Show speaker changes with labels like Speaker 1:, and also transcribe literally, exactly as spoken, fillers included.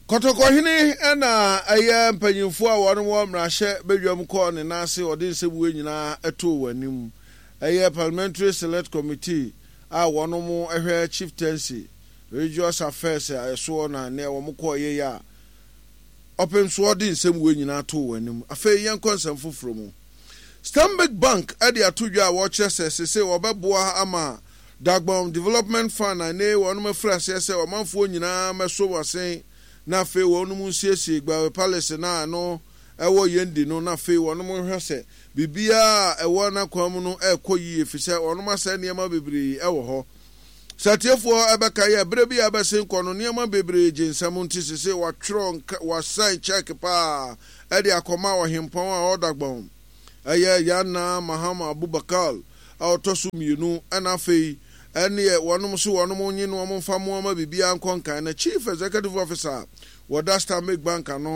Speaker 1: Kotokohini ena eye mpanyimfo a wɔn wɔ mrahye bedwam kɔ ne nase ɔde nsɛbuwe nyinaa ɛto w'anim. Eye Parliamentary Select Committee a wɔn mo ɛhwɛ chieftaincy religious affairs ɛso na ne wɔn kɔ ye ya. Open so ɔde nsɛbuwe nyinaa to w'anim. Afei yɛn kɔnsɛm foforo mu. Stanbic Bank ɛde atodwa a wɔkyerɛ sɛ sese wɔbɛboa ama Dagbon Development Fund na ne wɔn mo frɛ sɛ sɛ ɔmanfoɔ nyinaa mɛso wɔsen na fe wonu mu siesie gba palace na no ewo yendi no na fe wonu mu hwese bibia ewo na kwam no ekoyi efise wonu ma sa niema bebre ewo ho satiefo ebeka ye bre bia besen kono niema bebre jinsam ntisese watwro wa sign check pa e de akoma ohempon a odagbon eye yana Mahama Abubakar a otosu mienu na fe ene wonum so wonum nyi no mo mfa mo ma bibia nkonkan na chief executive officer wada Stanbic Bank ano